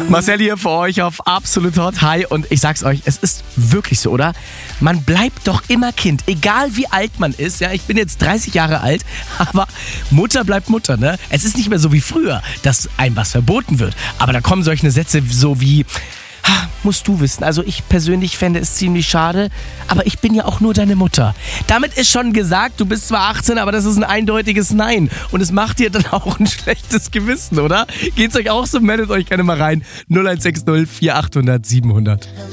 Marcel hier für euch auf Absolut Hot. Hi, und ich sag's euch, es ist wirklich so, oder? Man bleibt doch immer Kind, egal wie alt man ist. Ja, ich bin jetzt 30 Jahre alt, aber Mutter bleibt Mutter, ne? Es ist nicht mehr so wie früher, dass einem was verboten wird. Aber da kommen solche Sätze so wie: musst du wissen, also ich persönlich fände es ziemlich schade, aber ich bin ja auch nur deine Mutter. Damit ist schon gesagt, du bist zwar 18, aber das ist ein eindeutiges Nein. Und es macht dir dann auch ein schlechtes Gewissen, oder? Geht's euch auch so? Meldet euch gerne mal rein. 0160 4800 700.